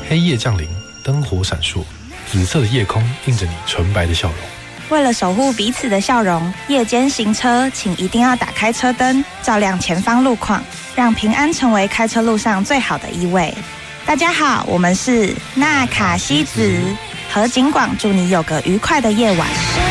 黑夜降临，灯火闪烁，紫色的夜空映着你纯白的笑容。 为了守护彼此的笑容，夜间行车请一定要打开车灯，照亮前方路况，让平安成为开车路上最好的依偎。大家好，我们是纳卡西子，和景广祝你有个愉快的夜晚。